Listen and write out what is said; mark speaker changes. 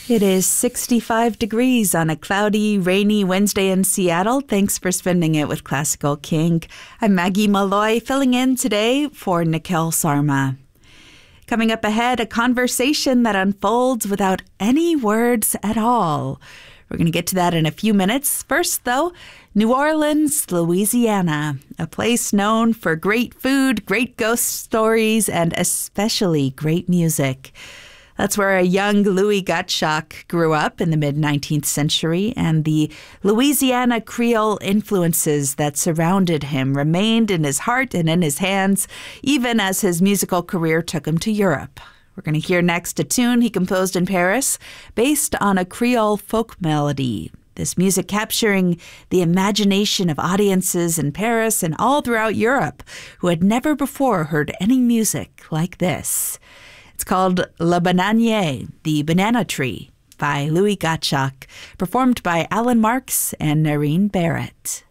Speaker 1: It is 65 degrees on a cloudy, rainy Wednesday in Seattle. Thanks for spending it with Classical King. I'm Maggie Malloy, filling in today for Nikhil Sarma. Coming up ahead, a conversation that unfolds without any words at all. We're going to get to that in a few minutes. First, though, New Orleans, Louisiana, a place known for great food, great ghost stories, and especially great music. That's where a young Louis Gottschalk grew up in the mid-19th century, and the Louisiana Creole influences that surrounded him remained in his heart and in his hands, even as his musical career took him to Europe. We're going to hear next a tune he composed in Paris based on a Creole folk melody. This music capturing the imagination of audiences in Paris and all throughout Europe who had never before heard any music like this. It's called Le Bananier, the Banana Tree, by Louis Gottschalk, performed by Alan Marks and Noreen Barrett.